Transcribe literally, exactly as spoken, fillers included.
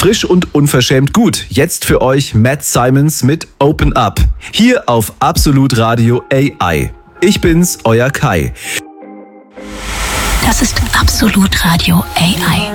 Frisch und unverschämt gut. Jetzt für euch Matt Simons mit Open Up. Hier auf Absolut Radio A I. Ich bin's, euer Kai. Das ist Absolut Radio A I.